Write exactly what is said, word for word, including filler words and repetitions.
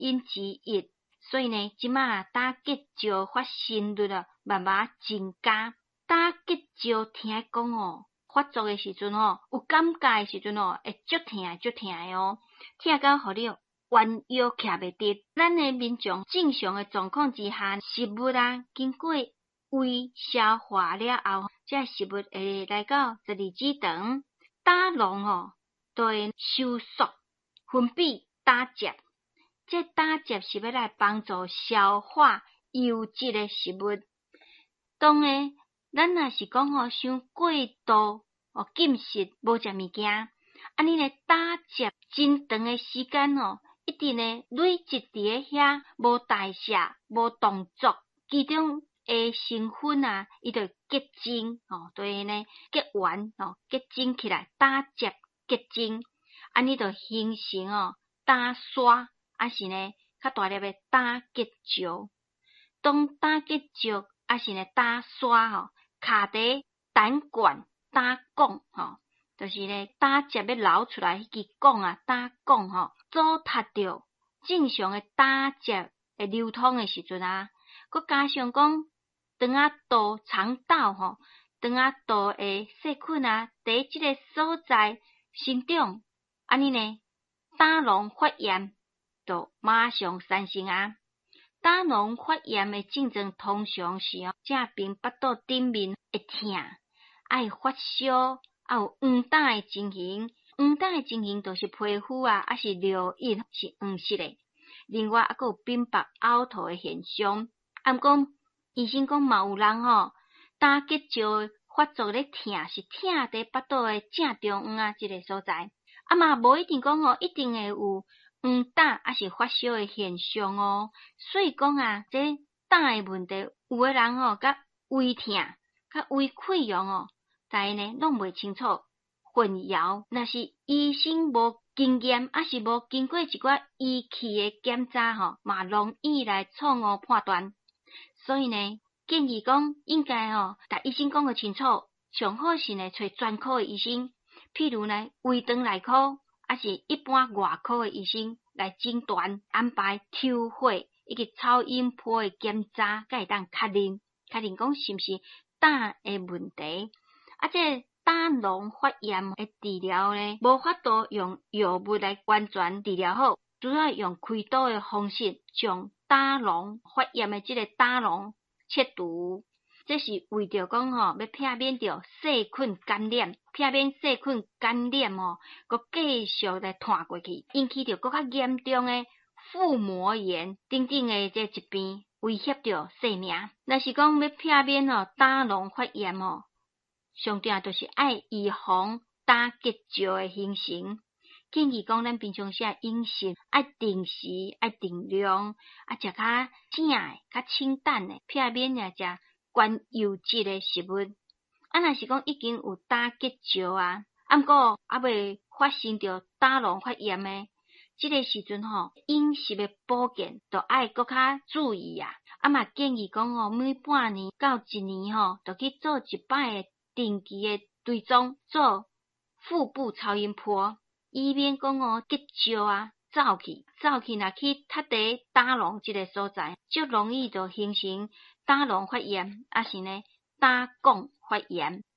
因之一。所以呢，即马打结石发生率啊，慢慢增加。打结石听讲哦，发作诶时阵哦，有感觉诶时阵哦，会足疼足疼诶哦，疼到互你弯腰徛袂直。咱诶民众正常诶状况之下，食物啊，经过胃消化了后，这食物会来到十二指肠，胆囊哦，就会收缩分泌胆汁。这胆汁是要来帮助消化优质诶食物。当诶，咱若是讲吼，伤过度哦禁食，无食物件，安尼咧胆汁真长诶时间哦，一定咧累积伫咧遐，无代谢，无动作，其中诶成分啊，伊就结晶哦，就会呢结完哦，结晶起来，胆汁结晶，安尼就形成哦胆沙，还是呢较大粒诶胆结石。当胆结石还是呢胆沙吼，卡伫胆管、胆管吼，就是咧胆汁要流出来，迄支管啊，胆管吼，阻塞着正常诶胆汁会流通诶时阵啊，佮加上讲肠仔道、肠道吼，肠仔道诶细菌啊，伫即个所在生长，安尼呢，胆囊发炎就马上产生啊。胆囊发炎诶症状通常是哦，正边腹肚顶面会痛，爱发烧，还有黄疸诶情形。黄疸诶情形就是皮肤啊，还是尿液是黄色诶。另外，还佫有鬢白凹凸诶现象。啊，毋过医生讲嘛有人吼，胆结石发作咧痛，是痛伫腹肚诶正中央啊，即个所在。啊嘛，无一定讲吼，一定会有黄疸还是发烧诶现象哦。所以讲啊，这胆诶问题，有诶人吼，甲胃痛、甲胃溃疡哦，但呢弄袂清楚，混淆。若是医生无经验，还是无经过一寡仪器诶检查吼，嘛容易来错误判断。所以呢，建议讲应该吼，甲医生讲个清楚，上好是呢找专科诶医生，譬如呢胃肠内科，还是一般外科诶医生来诊断安排抽血，以及超音波诶检查，才会当确认，确认讲是毋是胆诶问题。啊，这胆囊发炎诶治疗呢，无法度用药物来完全治疗好，主要用开刀诶方式，将胆囊发炎诶即个胆囊切除。这是为着讲吼，要避免着细菌感染，避免细菌感染哦，佮继续来传过去，引起着佮较严重诶腹膜炎等等诶这疾病，威胁着性命。若是讲要避免吼胆囊发炎哦，上定就是爱预防胆结石诶形成。建议讲咱平常时饮食爱定时、爱定量，啊食较正诶、较清淡诶，避免也食高油脂诶食物。啊，若是讲已经有胆结石啊，啊毋过还未发生着胆囊发炎诶，即个时阵吼，饮食诶保健就爱搁较注意啊。啊嘛建议讲哦，每半年到一年吼，就去做一摆诶定期诶追踪，做腹部超音波。以免讲哦结石啊走去，走去若去塌伫胆囊即个所在，足容易就形成胆囊发炎，还是呢胆管发炎。